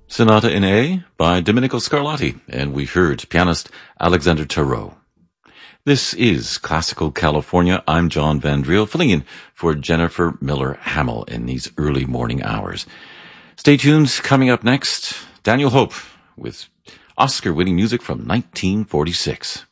Sonata in A by Domenico Scarlatti, and we heard pianist Alexander Tarot. This is Classical California. I'm John Van Driel, filling in for Jennifer Miller Hamill in these early morning hours. Stay tuned. Coming up next, Daniel Hope with Oscar-winning music from 1946.